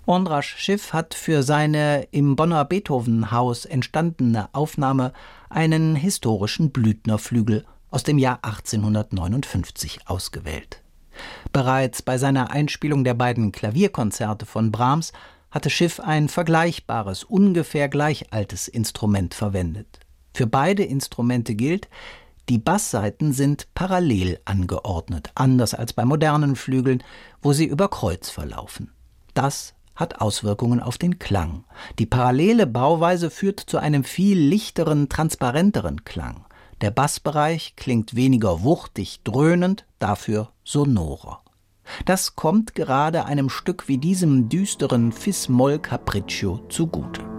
Ondřej Schiff hat für seine im Bonner Beethovenhaus entstandene Aufnahme einen historischen Blüthnerflügel aus dem Jahr 1859 ausgewählt. Bereits bei seiner Einspielung der beiden Klavierkonzerte von Brahms hatte Schiff ein vergleichbares, ungefähr gleich altes Instrument verwendet. Für beide Instrumente gilt, die Basssaiten sind parallel angeordnet, anders als bei modernen Flügeln, wo sie über Kreuz verlaufen. Das hat Auswirkungen auf den Klang. Die parallele Bauweise führt zu einem viel lichteren, transparenteren Klang. Der Bassbereich klingt weniger wuchtig, dröhnend, dafür sonorer. Das kommt gerade einem Stück wie diesem düsteren Fis-Moll-Capriccio zugute.